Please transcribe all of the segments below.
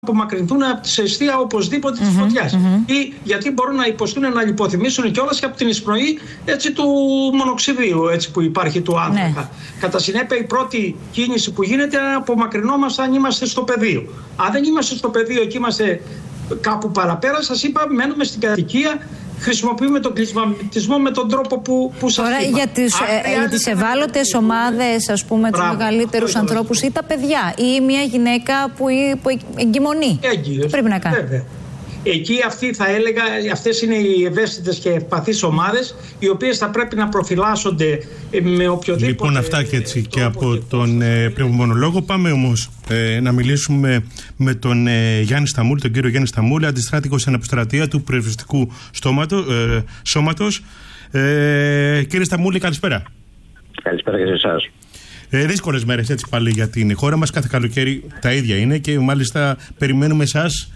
απομακρυνθούν από τη αιστεία οπωσδήποτε της φωτιάς. Ή γιατί μπορούν να υποστούν να λιποθυμήσουν κιόλας και από την εισπνοή του μονοξιδίου που υπάρχει του άνθρακα. Κατά συνέπεια, η πρώτη κίνηση που γίνεται είναι να απομακρυνόμαστε αν είμαστε στο πεδίο. Αν δεν είμαστε στο πεδίο και είμαστε κάπου παραπέρα, σας είπα, μένουμε στην κατοικία. Χρησιμοποιούμε τον κλιματισμό με τον τρόπο που σας είπα. Τώρα για τις ευάλωτες ομάδες, ας πούμε, τους μεγαλύτερους ανθρώπους ή τα παιδιά ή μια γυναίκα που εγκυμονεί. Έγκυος. Πρέπει να κάνει. Βέβαια. Εκεί αυτές είναι οι ευαίσθητες και ευπαθείς ομάδες, οι οποίες θα πρέπει να προφυλάσσονται με οποιοδήποτε... Λοιπόν, αυτά και έτσι και από τον πνευμονολόγο. Πάμε όμως να μιλήσουμε με τον Γιάννη Σταμούλη, τον κύριο Γιάννη Σταμούλη, αντιστράτηγο στην αποστρατεία του Πυροσβεστικού Σώματος. Κύριε Σταμούλη, καλησπέρα. Καλησπέρα και σε εσάς. Δύσκολες μέρες έτσι πάλι για την χώρα μας. Κάθε καλοκαίρι τα ίδια είναι και μάλιστα περιμένουμε εσάς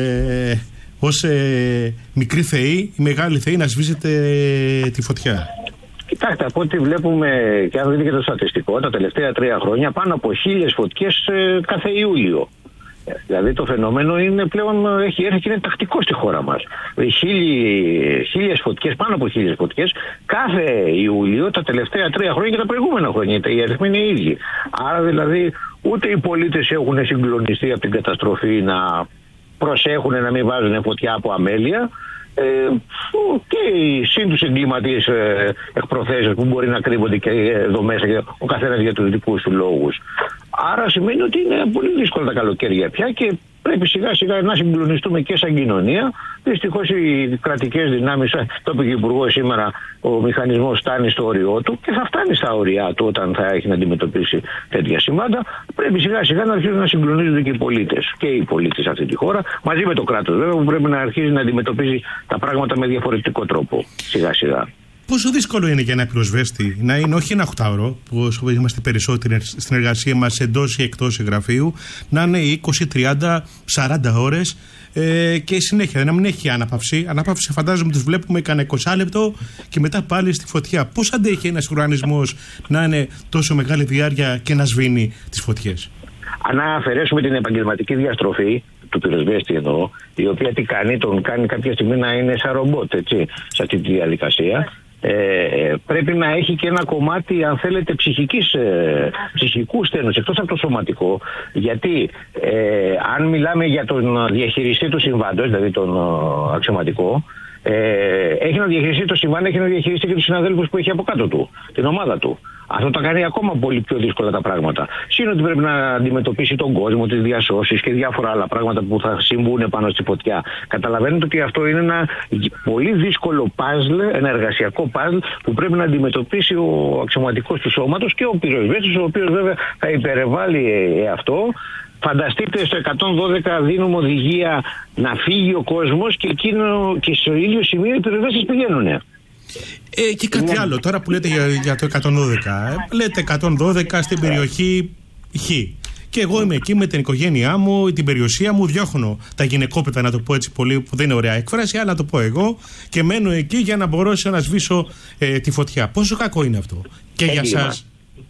ως μικροί θεοί, οι μεγάλοι θεοί, να σβήσετε τη φωτιά. Κοιτάξτε, από ό,τι βλέπουμε και αν δείτε και το στατιστικό, τα τελευταία 3 χρόνια πάνω από 1000 φωτιές κάθε Ιούλιο. Δηλαδή το φαινόμενο είναι πλέον, έχει έρθει και είναι τακτικό στη χώρα μας. 1000 φωτιές, πάνω από 1000 φωτιές κάθε Ιούλιο τα τελευταία 3 χρόνια και τα προηγούμενα χρόνια. Οι αριθμοί είναι οι ίδιοι. Άρα δηλαδή ούτε οι πολίτες έχουν συγκλονιστεί από την καταστροφή να προσέχουν να μην βάζουν φωτιά από αμέλεια, και οι σύν τους εγκληματίες εκπροθέσεις που μπορεί να κρύβονται και εδώ μέσα και ο καθένας για τους δικούς του λόγους. Άρα σημαίνει ότι είναι πολύ δύσκολα τα καλοκαίρια πια και πρέπει σιγά σιγά να συγκλονιστούμε και σαν κοινωνία. Δυστυχώς οι κρατικές δυνάμεις, το είπε και ο Υπουργός σήμερα, ο μηχανισμός φτάνει στο όριό του και θα φτάνει στα όρια του όταν θα έχει να αντιμετωπίσει τέτοια σημάδια. Πρέπει σιγά σιγά να αρχίσουν να συγκλονίζονται και οι πολίτες. Και οι πολίτες σε αυτή τη χώρα, μαζί με το κράτος βέβαια, που πρέπει να αρχίσει να αντιμετωπίζει τα πράγματα με διαφορετικό τρόπο. Σιγά σιγά. Πόσο δύσκολο είναι για ένα πυροσβέστη να είναι όχι ένα 8ωρο, που είμαστε περισσότεροι στην εργασία μας εντός ή εκτός γραφείου, να είναι 20, 30, 40 ώρες και συνέχεια να μην έχει ανάπαυση. Ανάπαυση φαντάζομαι τους βλέπουμε κανένα 20 λεπτό και μετά πάλι στη φωτιά. Πώς αντέχει ένας οργανισμός να είναι τόσο μεγάλη διάρκεια και να σβήνει τις φωτιές? Αν αφαιρέσουμε την επαγγελματική διαστροφή του πυροσβέστη εννοώ, η οποία τι κάνει, τον κάνει κάποια στιγμή να είναι σαν ρομπότ, έτσι, σε αυτή τη διαδικασία. Πρέπει να έχει και ένα κομμάτι, αν θέλετε, ψυχικού στένους εκτός από το σωματικό, γιατί αν μιλάμε για τον διαχειριστή του συμβάντος, δηλαδή τον αξιωματικό, έχει να διαχειριστεί το συμβάν, έχει να διαχειριστεί και τους συναδέλφους που έχει από κάτω του, την ομάδα του. Αυτό τα κάνει ακόμα πολύ πιο δύσκολα τα πράγματα. Συν ότι πρέπει να αντιμετωπίσει τον κόσμο, τις διασώσεις και διάφορα άλλα πράγματα που θα συμβούν πάνω στη φωτιά. Καταλαβαίνετε ότι αυτό είναι ένα πολύ δύσκολο παζλ, ένα εργασιακό παζλ που πρέπει να αντιμετωπίσει ο αξιωματικός του σώματος και ο πυροσβέστης, ο οποίος βέβαια θα υπερεβάλλει αυτό. Φανταστείτε στο 112 δίνουμε οδηγία να φύγει ο κόσμος και στο ίδιο σημείο οι πυροσβέστες πηγαίνουν. Και κάτι άλλο, τώρα που λέτε για το 112, λέτε 112 στην περιοχή Χ. Και εγώ είμαι εκεί με την οικογένειά μου, την περιουσία μου, διώχνω τα γυναικόπαιδα, να το πω έτσι πολύ, που δεν είναι ωραία έκφραση, αλλά να το πω εγώ, και μένω εκεί για να μπορέσω να σβήσω τη φωτιά. Πόσο κακό είναι αυτό? Και για σας?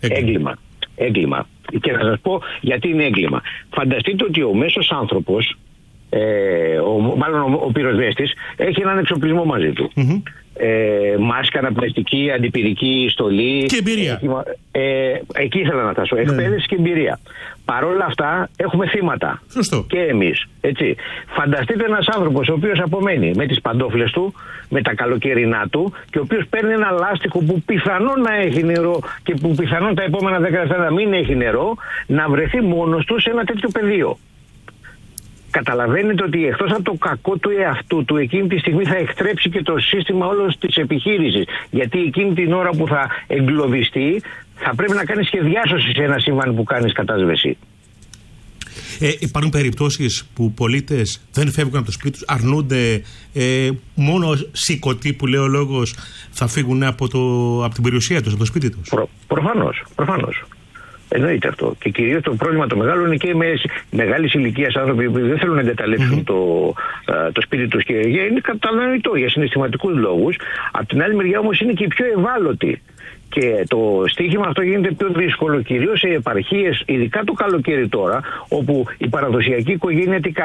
Έγκλημα. Και να σας πω γιατί είναι έγκλημα. Φανταστείτε ότι ο μέσος άνθρωπος, μάλλον ο πυροσβέστης, έχει έναν εξοπλισμό μαζί του. Μάσκα, αναπνευστική, αντιπυρική, στολή. Και εμπειρία. Εκεί ήθελα να φτάσω. Εκπαίδευση και εμπειρία. Παρ' όλα αυτά έχουμε θύματα. Σωστό. Και εμείς. Έτσι. Φανταστείτε ένας άνθρωπος ο οποίος απομένει με τις παντόφλες του, με τα καλοκαιρινά του και ο οποίος παίρνει ένα λάστιχο που πιθανόν να έχει νερό και που πιθανόν τα επόμενα 10 λεπτά να μην έχει νερό, να βρεθεί μόνος του σε ένα τέτοιο πεδίο. Καταλαβαίνετε ότι εκτός από το κακό του εαυτού του, εκείνη τη στιγμή θα εκτρέψει και το σύστημα όλο της επιχείρησης. Γιατί εκείνη την ώρα που θα εγκλωβιστεί, θα πρέπει να κάνει σχεδιάσωση σε ένα σύμβαν που κάνεις κατάσβεση. Υπάρχουν περιπτώσεις που πολίτες δεν φεύγουν από το σπίτι τους, αρνούνται, μόνο σηκωτοί που λέει ο λόγος θα φύγουν από την περιουσία τους, από το σπίτι τους. Προφανώς. Εννοείται αυτό. Και κυρίως το πρόβλημα το μεγάλο είναι και με μεγάλης ηλικίας άνθρωποι που δεν θέλουν να εγκαταλείψουν το σπίτι τους και είναι κατανοητό για συναισθηματικούς λόγους. Απ' την άλλη μεριά όμως είναι και οι πιο ευάλωτοι. Και το στοίχημα αυτό γίνεται πιο δύσκολο κυρίως σε επαρχίες, ειδικά το καλοκαίρι τώρα, όπου η παραδοσιακή οικογένεια τι κάνει?